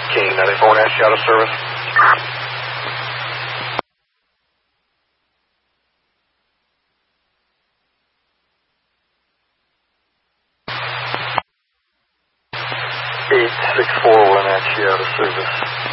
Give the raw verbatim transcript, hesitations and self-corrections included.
King ninety-four Nash out of service. eight six four one Nash out of service.